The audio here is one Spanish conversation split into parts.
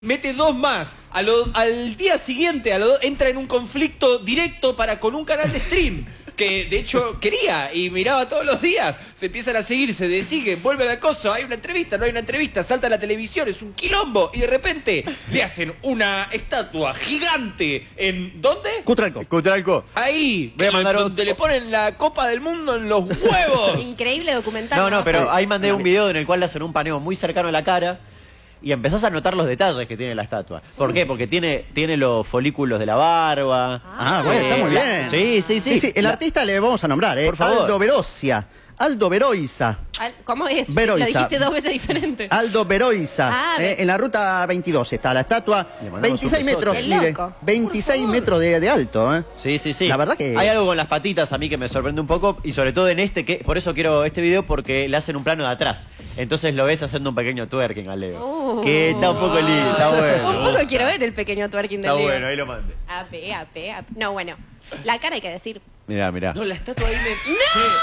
Mete 2 más. Al día siguiente entra en un conflicto directo con un canal de stream. Que de hecho quería y miraba todos los días. Se empiezan a seguir, se desiguen, vuelve al acoso. Hay una entrevista, no hay una entrevista, salta a la televisión, es un quilombo. Y de repente le hacen una estatua gigante en... ¿dónde? Cutralcó. Ahí, Voy a mandar donde le ponen la Copa del Mundo en los huevos. Increíble documental. No, pero ahí mandé un video en el cual le hacen un paneo muy cercano a la cara. Y empezás a notar los detalles que tiene la estatua. ¿Por qué? Porque tiene los folículos de la barba. Bueno, está muy bien. Sí. El artista le vamos a nombrar, Por favor. Aldo Veroiza. ¿Cómo es? Veroiza. Lo dijiste 2 veces diferente. Aldo Veroiza. En la ruta 22 está la estatua. 26 metros, Qué mire. loco. 26 metros de alto. Sí. La verdad que... Hay algo con las patitas a mí que me sorprende un poco. Y sobre todo en por eso quiero este video, porque le hacen un plano de atrás. Entonces lo ves haciendo un pequeño twerking al Leo. Que está un poco lindo, está bueno. Un poco quiero ver el pequeño twerking del Está Leo. bueno, ahí lo mandé. AP. No, bueno. La cara hay que decir. Mirá. No, la estatua ahí me...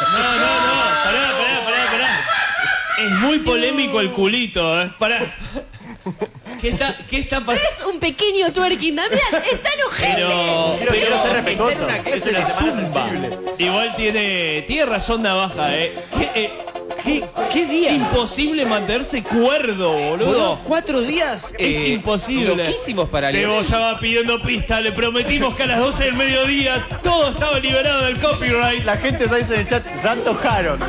Pará. Es muy polémico el culito, Pará. ¿Qué está pasando? Es un pequeño twerking, Damián. Está enojado. Quiero ser respetuoso. Está en una clase Es una de semana zumba. sensible. Igual tiene razón Navaja, ¿Qué día? Imposible mantenerse cuerdo, boludo. 4 días Es imposible. loquísimos para Tebo Lionel. ya va pidiendo pista. Le prometimos que a las 12 del mediodía todo estaba liberado del copyright. La gente ya dice en el chat, se antojaron.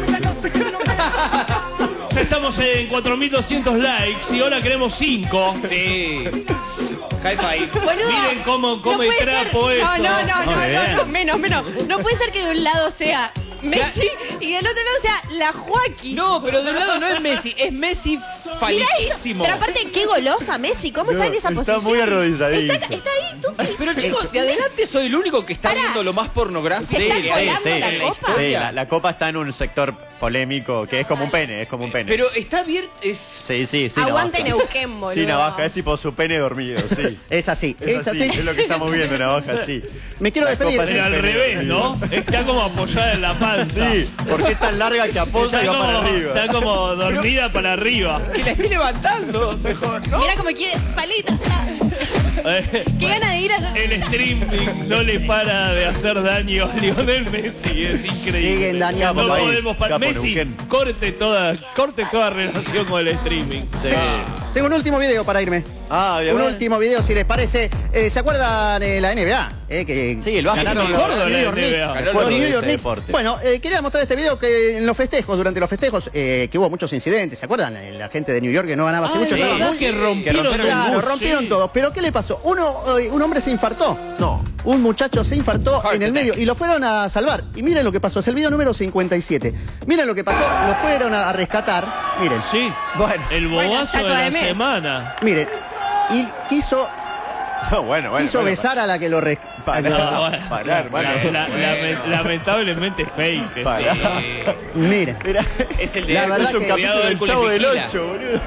Ya estamos en 4.200 likes y ahora queremos 5. Sí. High five. Boludo, Miren cómo come puede trapo ser- eso. No, menos. No puede ser que de un lado sea Messi y del otro lado sea la Joaquín. No, pero de un lado no es Messi, es Messi Mirá eso. faliquísimo. Pero aparte, qué golosa Messi. ¿Cómo está en esa está posición? muy arrodilladito. Está ahí, tú. Pero chicos, de adelante soy el único que está Pará. viendo lo más pornográfico ¿Se está que colando hay la en copa? Sí, historia. la copa está en un sector polémico, que es como un pene, Pero está abierto, Sí, Aguante Navaja. Neuquén, boludo. Sí, Navaja, es tipo su pene dormido, sí. Es así. Es lo que estamos viendo, Navaja, sí. Me quiero La despedir. copa es Pero el al pene revés, dormido. ¿no? Está como apoyada en la panza. Sí, porque es tan larga que apoya y va para arriba. Está como dormida para arriba. que la esté levantando mejor, ¿no? Mira cómo quiere. Palita. Qué gana de ir a... El streaming no le para de hacer daño a Lionel Messi, es increíble. Siguen dañando No país. podemos parar. Capo, Messi, Neuquén. corte toda relación con el streaming. Sí. Tengo un último video para irme. Bien. Un último video, si les parece. ¿Se acuerdan de la NBA? Que Sí, el básquet. ganaron Mejor los de la New York NBA. Knicks. Me Los acuerdo New de York ese Knicks. deporte. Bueno, quería mostrar este video que en los festejos, durante los festejos, que hubo muchos incidentes. ¿Se acuerdan? La gente de New York que no ganaba hace mucho Sí, estaba muy- que rompieron el Claro, bus, rompieron sí. todo. Pero ¿qué le pasó? Un hombre se infartó. No. Un muchacho se infartó Heart en el attack. medio y lo fueron a salvar. Y miren lo que pasó. Es el video número 57. Miren lo que pasó. Lo fueron a rescatar. Miren. Sí. Bueno. El bobazo estatua de de la mes. semana. Miren. Y quiso Bueno. besar a la que lo rescató. Pará, hermano. Lamentablemente fake. Pará. Sí. Miren. Mira, Es el de La verdad es un que- capítulo del Hércules Chavo del Vigila. 8, boludo.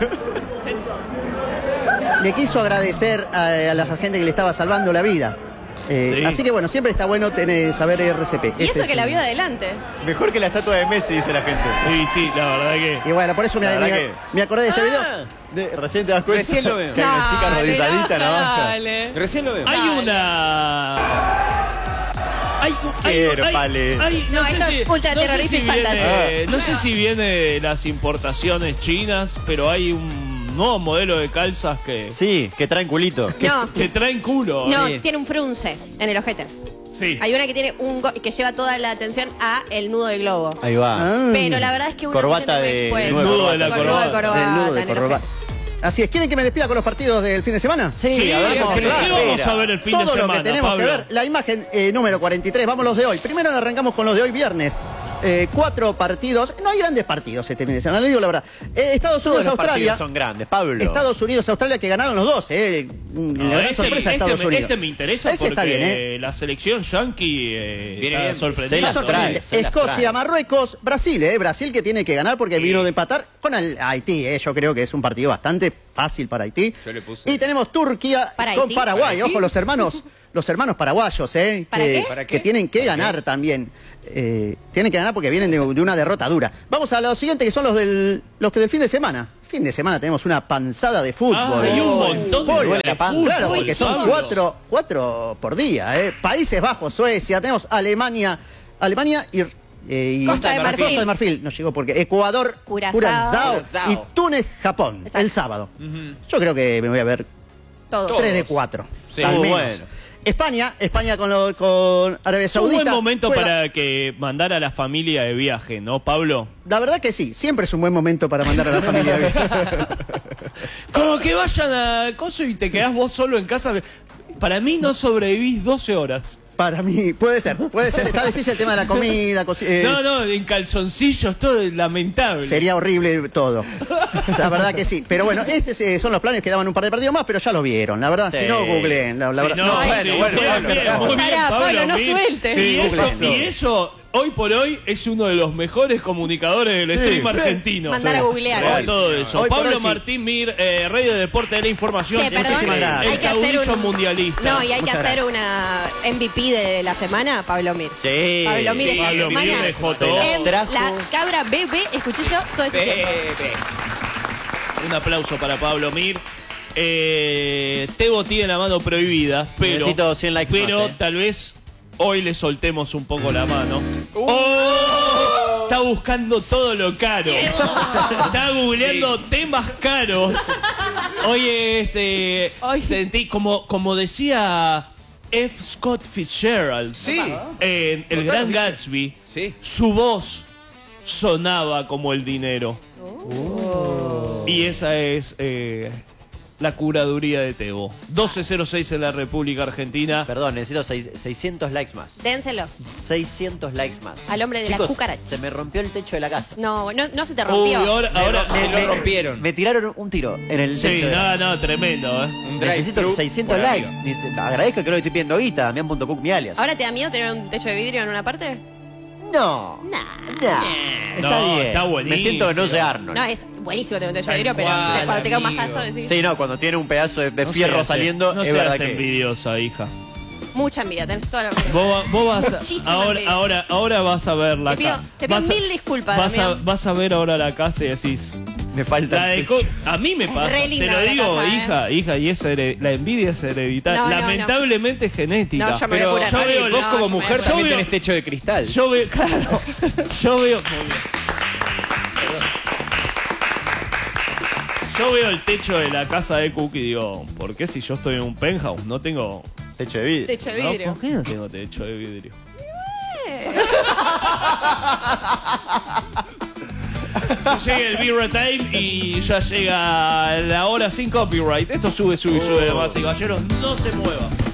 Le quiso agradecer a la gente que le estaba salvando la vida. Sí. Así que bueno, siempre está bueno saber RCP. Y Ese eso es que la un- vio adelante. Mejor que la estatua de Messi, dice la gente. Sí, la verdad que. Y bueno, por eso La verdad que- me acordé de este video. Recién te das cuenta. Recién lo veo. Que hay una chica arrodilladita, Navaja. Dale. Recién lo veo. Hay una. Érpale. No, esto es ultraterrorista y fantasía. No sé si viene de las importaciones chinas, pero hay un nuevo modelo de calzas que Sí, que traen culito. No, que traen culo. no, Sí. tiene un frunce en el ojete. Sí. Hay una que tiene que lleva toda la atención a el nudo del globo. Ahí va. Pero la verdad es que uno Corbata se siente muy de- expuesto. el nudo de la Con corbata. El nudo de en el corbata. ojete. Así es, ¿quieren que me despida con los partidos del fin de semana? Sí, a ver, vamos, ¿qué claro. vamos a ver el fin Todo de semana, lo que tenemos Pablo? que ver, la imagen número 43, vamos los de hoy. Primero arrancamos con los de hoy viernes. 4 partidos, no hay grandes partidos este fin de semana, le digo la verdad. Estados Todos Unidos, los Australia. partidos son grandes, Pablo. Estados Unidos, Australia, que ganaron los dos, la gran sorpresa Estados Unidos. Este me interesa Ese porque está bien, la selección yankee Viene está bien. sorprendida. Se la Sorprendente. trae, se la Escocia, trae. Marruecos, Brasil, Brasil que tiene que ganar porque vino de empatar con el Haití, yo creo que es un partido bastante fácil para Haití. Yo le puse. Y tenemos Turquía ¿Para con Haití? Paraguay, ¿Para Haití? ojo, los hermanos paraguayos, ¿Para qué? ¿Para que qué? tienen que ¿Para ganar qué? también. Tienen que ganar porque vienen de una derrota dura. Vamos a lo siguiente, que son los que del fin de semana. fin de semana tenemos una panzada de fútbol. Hay un montón de Polo, goles de fútbol, claro, porque son Pablo. cuatro por día. Países Bajos, Suecia, tenemos Alemania y Costa de Marfil. No llegó porque Ecuador, Curazao. y Túnez, Japón, Exacto. el sábado. Yo creo que me voy a ver Todo. 3 de 4. Sí. Al menos. Bueno. España con Arabia Es un Saudita. buen momento juega- para que mandar a la familia de viaje, ¿no, Pablo? La verdad que sí, siempre es un buen momento para mandar a la familia. Como que vayan a coso y te quedás vos solo en casa. Para mí no sobrevivís 12 horas. Para mí, puede ser. Está difícil el tema de la comida. No, en calzoncillos, todo es lamentable. Sería horrible todo. La verdad que sí. Pero bueno, estos son los planes que daban un par de partidos más, pero ya lo vieron. La verdad, Sí. si no, googleen. La Sí, verdad, no, bueno, sí, bueno, muy Pablo, bien, Pablo. muy bien, Pará, Pablo, no Mir. sueltes. Y eso, hoy por hoy, es uno de los mejores comunicadores del stream argentino. Mandar a googlear. Para Hoy. todo eso. Hoy por Pablo hoy sí. Martín Mir, rey de deporte de la información. Che, perdón, muchísimas el gracias. hay que hacer caudillo un mundialista. No, y hay que Muchas hacer una MVP de la semana, Pablo Mir. Sí. Pablo Mir sí, esta Pablo Mir semana dejó todo. en Trajo- la cabra bebé, escuché yo todo ese tiempo. Un aplauso para Pablo Mir. Tebo tiene la mano prohibida, pero, Necesito 100 likes pero más, tal vez hoy le soltemos un poco la mano. ¡Oh! Está buscando todo lo caro. Está googleando temas caros. Oye, sentí como decía F. Scott Fitzgerald Sí. en El Gran Gatsby. Sí. Su voz sonaba como el dinero. Y esa es la curaduría de Tebo. 1206 en la República Argentina. Perdón, necesito 600 likes más. Dénselos. 600 likes más. Al hombre de la Chicos, cucaracha. se me rompió el techo de la casa. No se te Uy, rompió. ahora Me lo rompieron. Me tiraron un tiro en el sí, techo de la casa. no, tremendo, Un Necesito drive-thru 600 por likes. arriba. Agradezco que creo que estoy pidiendo guita. Damián.cook mi alias. ¿Ahora te da miedo tener un techo de vidrio en una parte? No. Está No, bien. está buenísimo. Me siento que no sé Arnold. No, es buenísimo tener un techo de Tal vidrio, pero cual, cuando te cae un amigo. masazo decís. Sí, no, cuando tiene un pedazo de No fierro seas- saliendo, no es verdad seas que... envidiosa, hija. Mucha envidia, tenés toda la razón. Vos vas Muchísima envidia. ahora vas a ver la Te pido- casa. te pido mil disculpas, Damián. Vas a ver ahora la casa y decís. Me falta La el de techo. a mí me pasa, re te linda lo la digo, casa, hija, y la envidia es hereditaria. No, no, Lamentablemente es genética. No, yo me Pero voy a curar. yo veo vos la- como yo me mujer voy a también curar. tenés techo de cristal. Yo veo, claro, yo veo. Muy bien. Yo veo el techo de la casa de Cook y digo, ¿por qué si yo estoy en un penthouse no tengo Techo de vidrio. Techo de ¿no? vidrio. ¿Por qué no tengo techo de vidrio? Llega el B-Roll Time y ya llega la hora sin copyright. Esto sube, damas y caballeros. No se mueva.